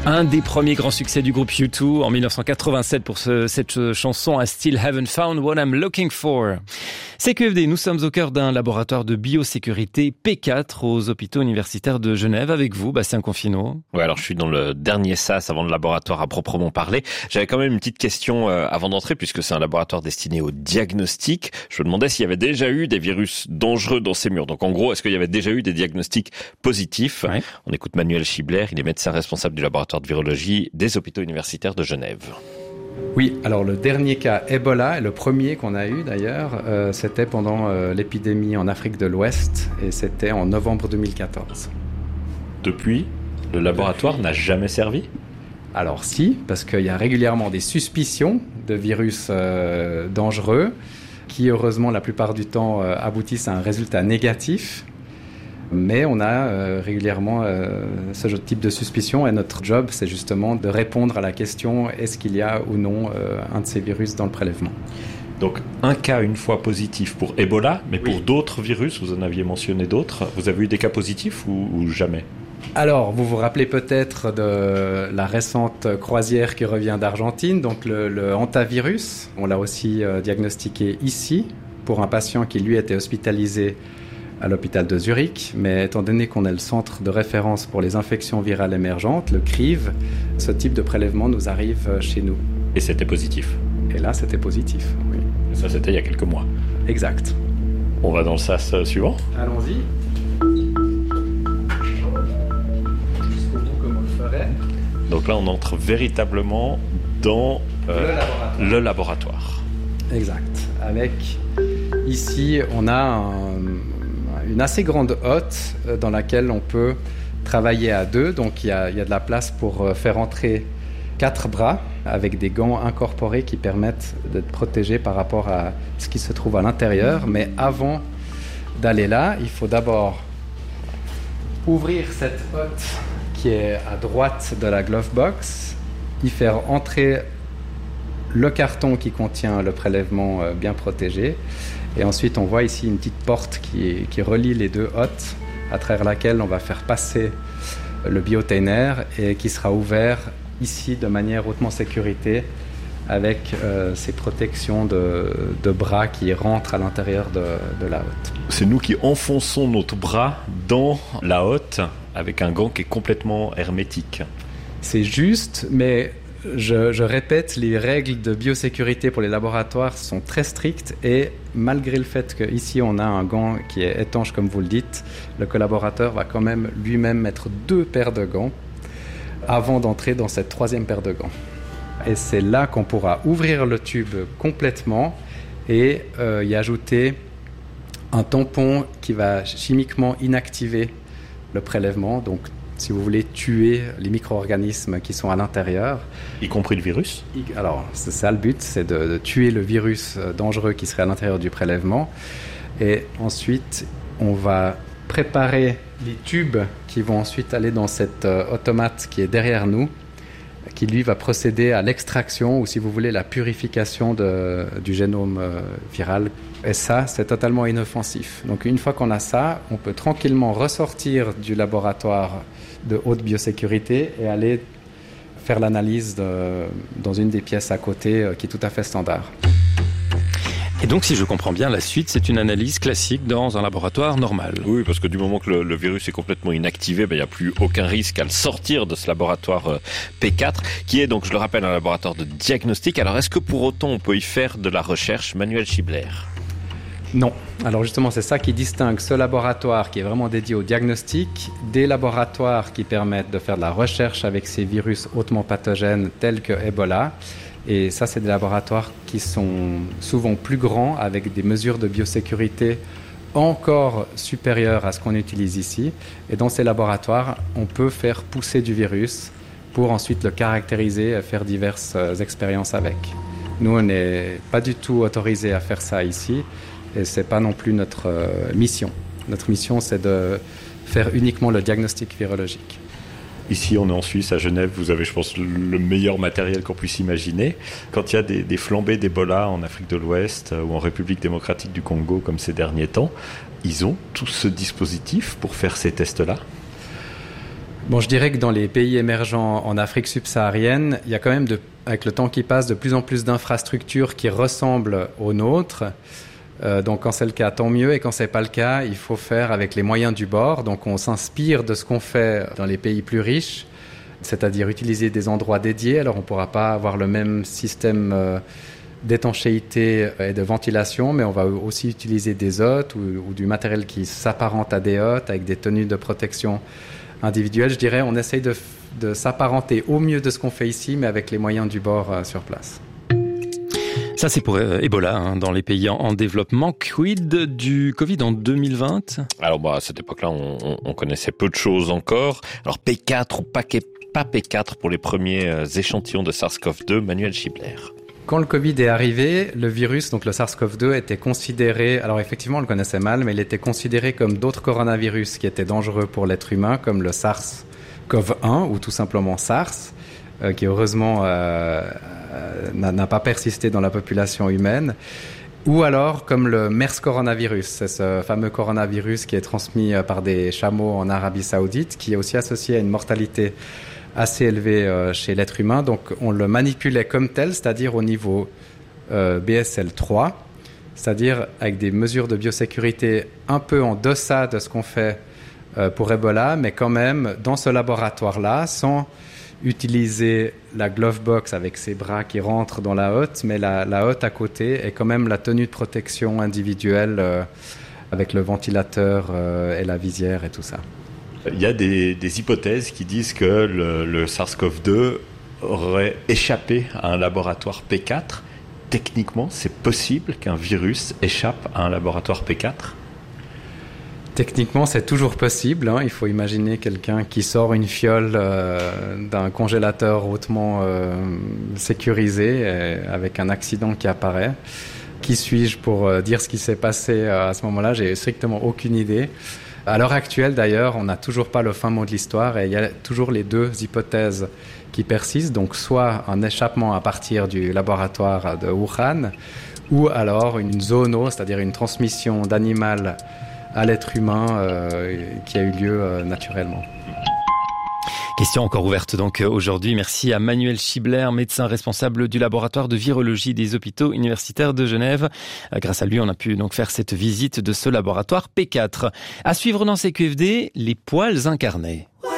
Un des premiers grands succès du groupe U2 en 1987 pour cette chanson I Still Haven't Found What I'm Looking For. CQFD, nous sommes au cœur d'un laboratoire de biosécurité P4 aux hôpitaux universitaires de Genève. Avec vous, Bastien Confino. Ouais, alors je suis dans le dernier sas avant le laboratoire à proprement parler. J'avais quand même une petite question avant d'entrer, puisque c'est un laboratoire destiné au diagnostic. Je me demandais s'il y avait déjà eu des virus dangereux dans ces murs. Donc en gros, est-ce qu'il y avait déjà eu des diagnostics positifs? Ouais. On écoute Manuel Schibler, il est médecin responsable du laboratoire de virologie des hôpitaux universitaires de Genève. Oui, alors le dernier cas Ebola, le premier qu'on a eu d'ailleurs, c'était pendant l'épidémie en Afrique de l'Ouest et c'était en novembre 2014. Depuis, le laboratoire n'a jamais servi ? Alors si, parce qu'il y a régulièrement des suspicions de virus dangereux qui heureusement la plupart du temps aboutissent à un résultat négatif. Mais on a régulièrement ce type de suspicion et notre job, c'est justement de répondre à la question est-ce qu'il y a ou non un de ces virus dans le prélèvement. Donc un cas une fois positif pour Ebola, mais oui. Pour d'autres virus, vous en aviez mentionné d'autres, vous avez eu des cas positifs ou jamais ? Alors, vous vous rappelez peut-être de la récente croisière qui revient d'Argentine, donc le hantavirus. On l'a aussi diagnostiqué ici pour un patient qui lui était hospitalisé à l'hôpital de Zurich, mais étant donné qu'on est le centre de référence pour les infections virales émergentes, le CRIV, ce type de prélèvement nous arrive chez nous. Et c'était positif ? Et là, c'était positif, oui. Et ça, c'était il y a quelques mois ? Exact. On va dans le sas suivant ? Allons-y. Jusqu'au bout comme on le ferait. Donc là, on entre véritablement dans le laboratoire. Exact. Avec, ici, on a une assez grande hotte dans laquelle on peut travailler à deux. Donc il y a de la place pour faire entrer 4 bras avec des gants incorporés qui permettent d'être protégés par rapport à ce qui se trouve à l'intérieur. Mais avant d'aller là, il faut d'abord ouvrir cette hotte qui est à droite de la glove box, y faire entrer le carton qui contient le prélèvement bien protégé. Et ensuite, on voit ici une petite porte qui relie les deux hottes, à travers laquelle on va faire passer le biotainer et qui sera ouvert ici de manière hautement sécurité avec ces protections de bras qui rentrent à l'intérieur de la hotte. C'est nous qui enfonçons notre bras dans la hotte avec un gant qui est complètement hermétique. C'est juste, mais je répète, les règles de biosécurité pour les laboratoires sont très strictes et malgré le fait qu'ici on a un gant qui est étanche comme vous le dites, le collaborateur va quand même lui-même mettre 2 paires de gants avant d'entrer dans cette 3e paire de gants. Et c'est là qu'on pourra ouvrir le tube complètement et y ajouter un tampon qui va chimiquement inactiver le prélèvement, donc si vous voulez tuer les micro-organismes qui sont à l'intérieur. Y compris le virus ? Alors, c'est ça le but, c'est de tuer le virus dangereux qui serait à l'intérieur du prélèvement. Et ensuite, on va préparer les tubes qui vont ensuite aller dans cet automate qui est derrière nous, qui lui va procéder à l'extraction ou si vous voulez la purification du génome viral. Et ça, c'est totalement inoffensif. Donc une fois qu'on a ça, on peut tranquillement ressortir du laboratoire de haute biosécurité et aller faire l'analyse dans une des pièces à côté qui est tout à fait standard. Et donc, si je comprends bien, la suite, c'est une analyse classique dans un laboratoire normal. Oui, parce que du moment que le virus est complètement inactivé, il n'y a plus aucun risque à le sortir de ce laboratoire P4, qui est donc, je le rappelle, un laboratoire de diagnostic. Alors, est-ce que pour autant, on peut y faire de la recherche ? Manuel Schibler. Non. Alors justement, c'est ça qui distingue ce laboratoire qui est vraiment dédié au diagnostic des laboratoires qui permettent de faire de la recherche avec ces virus hautement pathogènes tels que Ebola. Et ça, c'est des laboratoires qui sont souvent plus grands avec des mesures de biosécurité encore supérieures à ce qu'on utilise ici. Et dans ces laboratoires, on peut faire pousser du virus pour ensuite le caractériser et faire diverses expériences avec. Nous, on n'est pas du tout autorisé à faire ça ici. Et ce n'est pas non plus notre mission. Notre mission, c'est de faire uniquement le diagnostic virologique. Ici, on est en Suisse, à Genève. Vous avez, je pense, le meilleur matériel qu'on puisse imaginer. Quand il y a des flambées d'Ebola en Afrique de l'Ouest ou en République démocratique du Congo, comme ces derniers temps, ils ont tout ce dispositif pour faire ces tests-là ? Bon, je dirais que dans les pays émergents en Afrique subsaharienne, il y a quand même, avec le temps qui passe, de plus en plus d'infrastructures qui ressemblent aux nôtres. Donc quand c'est le cas, tant mieux. Et quand c'est pas le cas, il faut faire avec les moyens du bord. Donc on s'inspire de ce qu'on fait dans les pays plus riches, c'est-à-dire utiliser des endroits dédiés. Alors on ne pourra pas avoir le même système d'étanchéité et de ventilation, mais on va aussi utiliser des hôtes ou du matériel qui s'apparente à des hôtes avec des tenues de protection individuelles. Je dirais on essaye de s'apparenter au mieux de ce qu'on fait ici, mais avec les moyens du bord sur place. Ça, c'est pour Ebola, dans les pays en développement. Quid du Covid en 2020 ? Alors, à cette époque-là, on connaissait peu de choses encore. Alors, P4 ou pas P4 pour les premiers échantillons de SARS-CoV-2, Manuel Schibler. Quand le Covid est arrivé, le virus, donc le SARS-CoV-2, était considéré, alors effectivement on le connaissait mal, mais il était considéré comme d'autres coronavirus qui étaient dangereux pour l'être humain, comme le SARS-CoV-1 ou tout simplement SARS, qui heureusement n'a pas persisté dans la population humaine, ou alors comme le MERS coronavirus, c'est ce fameux coronavirus qui est transmis par des chameaux en Arabie Saoudite, qui est aussi associé à une mortalité assez élevée chez l'être humain. Donc on le manipulait comme tel, c'est-à-dire au niveau BSL-3, c'est-à-dire avec des mesures de biosécurité un peu en deçà de ce qu'on fait pour Ebola, mais quand même dans ce laboratoire-là, sans utiliser la glove box avec ses bras qui rentrent dans la hotte, mais la hotte à côté est quand même la tenue de protection individuelle avec le ventilateur et la visière et tout ça. Il y a des hypothèses qui disent que le SARS-CoV-2 aurait échappé à un laboratoire P4. Techniquement, c'est possible qu'un virus échappe à un laboratoire P4 ? Techniquement, c'est toujours possible. Il faut imaginer quelqu'un qui sort une fiole d'un congélateur hautement sécurisé avec un accident qui apparaît. Qui suis-je pour dire ce qui s'est passé à ce moment-là ? J'ai strictement aucune idée. À l'heure actuelle, d'ailleurs, on n'a toujours pas le fin mot de l'histoire et il y a toujours les deux hypothèses qui persistent. Donc, soit un échappement à partir du laboratoire de Wuhan ou alors une zoono, c'est-à-dire une transmission d'animal à l'être humain qui a eu lieu naturellement. Question encore ouverte donc aujourd'hui. Merci à Manuel Schibler, médecin responsable du laboratoire de virologie des hôpitaux universitaires de Genève. Grâce à lui, on a pu donc faire cette visite de ce laboratoire P4. À suivre dans CQFD, les poils incarnés.